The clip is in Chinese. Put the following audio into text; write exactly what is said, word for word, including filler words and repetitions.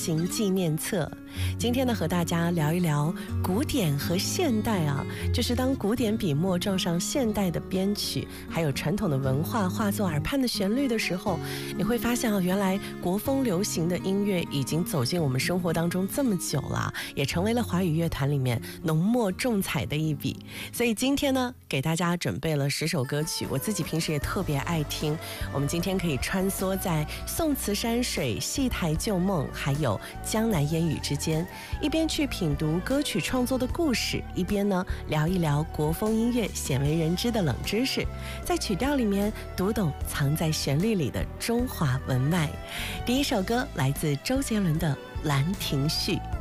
行纪念册。今天呢，和大家聊一聊古典和现代啊，就是当古典笔墨撞上现代的编曲，还有传统的文化化作耳畔的旋律的时候，你会发现啊，原来国风流行的音乐已经走进我们生活当中这么久了，也成为了华语乐坛里面浓墨重彩的一笔。所以今天呢，给大家准备了十首歌曲，我自己平时也特别爱听。我们今天可以穿梭在宋词山水、戏台旧梦，还有江南烟雨之间，一边去品读歌曲创作的故事，一边呢聊一聊国风音乐鲜为人知的冷知识，在曲调里面读懂藏在旋律里的中华文脉。第一首歌来自周杰伦的《兰亭序》。